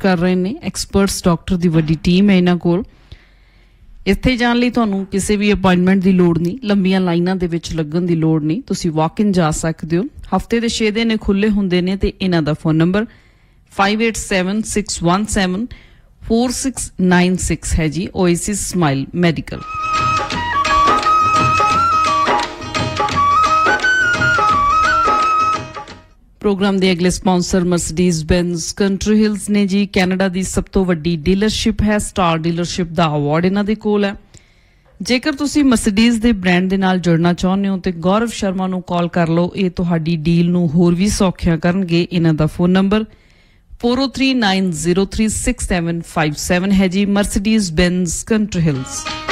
कर रहे हैं। एक्सपर्ट्स डॉक्टर की वड्डी टीम है इन्हां कोल। ਇੱਥੇ ਜਾਣ ਲਈ ਤੁਹਾਨੂੰ ਕਿਸੇ ਵੀ ਅਪਾਇੰਟਮੈਂਟ ਦੀ ਲੋੜ ਨਹੀਂ, ਲੰਬੀਆਂ ਲਾਈਨਾਂ ਦੇ ਵਿੱਚ ਲੱਗਣ ਦੀ ਲੋੜ ਨਹੀਂ, ਤੁਸੀਂ ਵਾਕ ਇਨ ਜਾ ਸਕਦੇ ਹੋ। ਹਫਤੇ ਦੇ 6 ਦਿਨ ਖੁੱਲੇ ਹੁੰਦੇ ਨੇ ਤੇ ਇਹਨਾਂ ਦਾ ਫੋਨ ਨੰਬਰ 5876174696 ਹੈ ਜੀ। Oasis smile medical. प्रोग्राम के अगले sponsor Mercedes Benz country hills ने जी। कैनेडा की सब तो वड्डी डीलरशिप है। स्टार डीलरशिप का अवार्ड इन्हां दे कोल है। जेकर तुसी मर्सिडीज के ब्रांड के नाल जुड़ना चाहुंदे हो तो गौरव शर्मा नूं कॉल कर लो। ये तुहाडी डील नूं होर भी सौखिया करनगे। इन्हां दा फोन नंबर 4039036757 है जी। Mercedes Benz country hills.